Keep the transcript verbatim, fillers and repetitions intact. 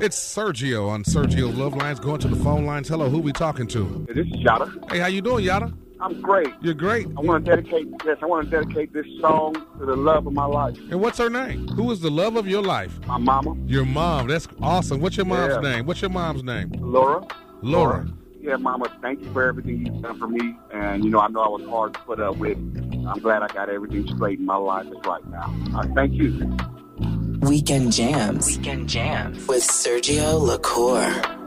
It's Sergio on Sergio's Love Lines. Going to the phone lines. Hello, who we talking to? Hey, this is Yada. Hey, how you doing, Yada? I'm great. You're great. I want to dedicate yes, I want to dedicate this song to the love of my life. And what's her name? Who is the love of your life? My mama. Your mom. That's awesome. What's your mom's Yeah. name? What's your mom's name? Laura. Laura. Yeah, Mama, thank you for everything you've done for me. And, you know, I know I was hard to put up with. I'm glad I got everything straight in my life is right now. Uh, thank you. Weekend Jams. Weekend Jams. With Sergio LaCour.